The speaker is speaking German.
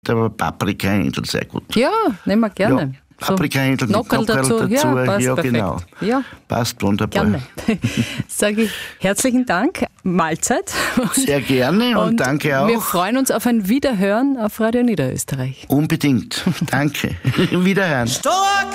Aber Paprikahändel sehr gut. Ja, nehmen wir gerne. Ja. Paprikahändel mit Nockerl dazu. Ja, passt ja perfekt. genau. Ja. Passt wunderbar. Gerne. Sage ich herzlichen Dank, Mahlzeit. Sehr gerne und danke auch. Wir freuen uns auf ein Wiederhören auf Radio Niederösterreich. Unbedingt. Danke. Wiederhören.